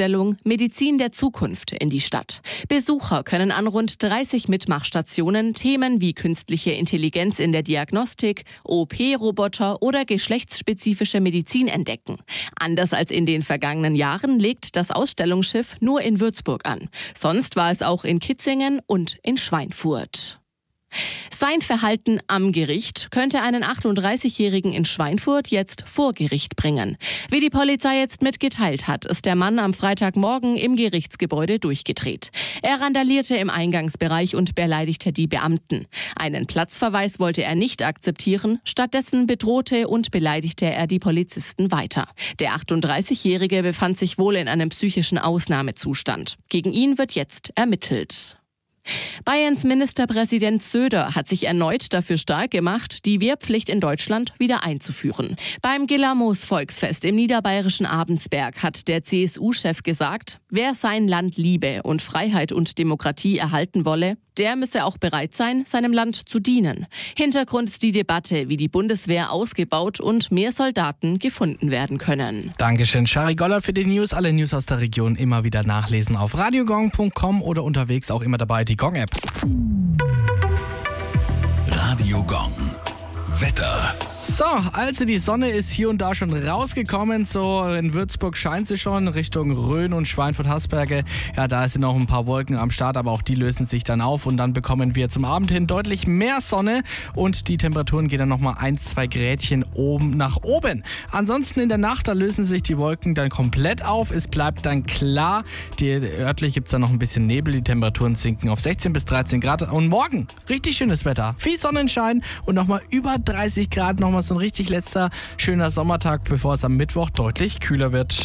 Ausstellung Medizin der Zukunft in die Stadt. Besucher können an rund 30 Mitmachstationen Themen wie künstliche Intelligenz in der Diagnostik, OP-Roboter oder geschlechtsspezifische Medizin entdecken. Anders als in den vergangenen Jahren legt das Ausstellungsschiff nur in Würzburg an. Sonst war es auch in Kitzingen und in Schweinfurt. Sein Verhalten am Gericht könnte einen 38-Jährigen in Schweinfurt jetzt vor Gericht bringen. Wie die Polizei jetzt mitgeteilt hat, ist der Mann am Freitagmorgen im Gerichtsgebäude durchgedreht. Er randalierte im Eingangsbereich und beleidigte die Beamten. Einen Platzverweis wollte er nicht akzeptieren, stattdessen bedrohte und beleidigte er die Polizisten weiter. Der 38-Jährige befand sich wohl in einem psychischen Ausnahmezustand. Gegen ihn wird jetzt ermittelt. Bayerns Ministerpräsident Söder hat sich erneut dafür stark gemacht, die Wehrpflicht in Deutschland wieder einzuführen. Beim Gillermoos Volksfest im niederbayerischen Abensberg hat der CSU-Chef gesagt, wer sein Land liebe und Freiheit und Demokratie erhalten wolle, der müsse auch bereit sein, seinem Land zu dienen. Hintergrund ist die Debatte, wie die Bundeswehr ausgebaut und mehr Soldaten gefunden werden können. Dankeschön, Shari Goller für die News. Alle News aus der Region immer wieder nachlesen auf radiogong.com oder unterwegs auch immer dabei die Gong-App. Radio Gong. Wetter. So, also die Sonne ist hier und da schon rausgekommen. So in Würzburg scheint sie schon Richtung Rhön und Schweinfurt-Hasberge. Ja, da sind noch ein paar Wolken am Start, aber auch die lösen sich dann auf. Und dann bekommen wir zum Abend hin deutlich mehr Sonne. Und die Temperaturen gehen dann nochmal 1-2 Grädchen nach oben. Ansonsten in der Nacht, da lösen sich die Wolken dann komplett auf. Es bleibt dann klar. Örtlich gibt es dann noch ein bisschen Nebel. Die Temperaturen sinken auf 16 bis 13 Grad. Und morgen richtig schönes Wetter. Viel Sonnenschein und nochmal über 30 Grad. Nochmal so ein richtig letzter schöner Sommertag, bevor es am Mittwoch deutlich kühler wird.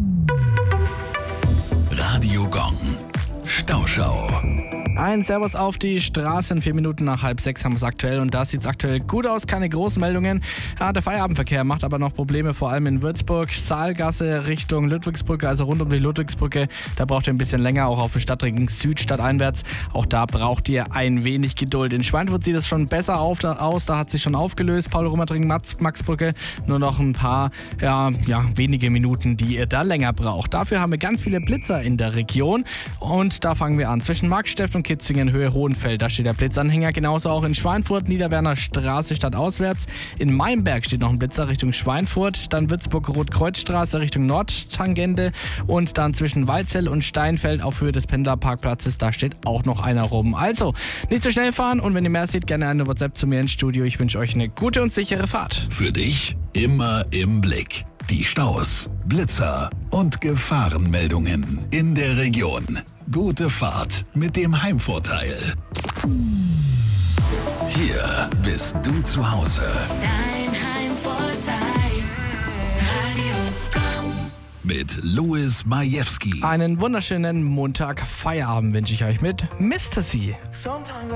Radio Gong. Stauschau. Ein Servus auf die Straßen. 4 Minuten nach 5:30 haben wir es aktuell und da sieht es aktuell gut aus. Keine großen Meldungen. Ja, der Feierabendverkehr macht aber noch Probleme, vor allem in Würzburg. Saalgasse Richtung Ludwigsbrücke, also rund um die Ludwigsbrücke. Da braucht ihr ein bisschen länger, auch auf den Stadtring Süd stadteinwärts. Auch da braucht ihr ein wenig Geduld. In Schweinfurt sieht es schon besser aus. Da hat sich schon aufgelöst. Paul-Rummertring, Maxbrücke. Nur noch ein paar, wenige Minuten, die ihr da länger braucht. Dafür haben wir ganz viele Blitzer in der Region. Und da fangen wir an. Zwischen Markstedt und Kitzingen, Höhe Hohenfeld, da steht der Blitzanhänger. Genauso auch in Schweinfurt, Niederwerner Straße stadtauswärts. In Meimberg steht noch ein Blitzer Richtung Schweinfurt. Dann Würzburg-Rotkreuzstraße Richtung Nordtangente. Und dann zwischen Walzell und Steinfeld auf Höhe des Pendlerparkplatzes, da steht auch noch einer rum. Also, nicht zu schnell fahren und wenn ihr mehr seht, gerne eine WhatsApp zu mir ins Studio. Ich wünsche euch eine gute und sichere Fahrt. Für dich immer im Blick. Die Staus, Blitzer und Gefahrenmeldungen in der Region. Gute Fahrt mit dem Heimvorteil. Hier bist du zu Hause. Dein Heimvorteil. Radio Gong. Mit Louis Majewski. Einen wunderschönen Montag Feierabend wünsche ich euch mit Mr. C.